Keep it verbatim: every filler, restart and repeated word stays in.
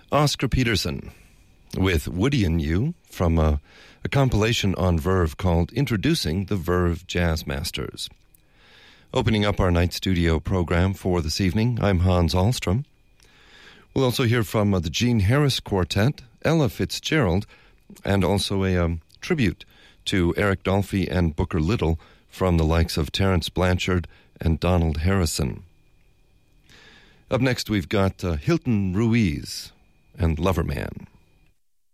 Oscar Peterson with Woody and You from a, a compilation on Verve called Introducing the Verve Jazz Masters. Opening up our night studio program for this evening, I'm Hans Ahlstrom. We'll also hear from uh, the Gene Harris Quartet, Ella Fitzgerald, and also a um, tribute to Eric Dolphy and Booker Little from the likes of Terence Blanchard and Donald Harrison. Up next, we've got uh, Hilton Ruiz and Loverman.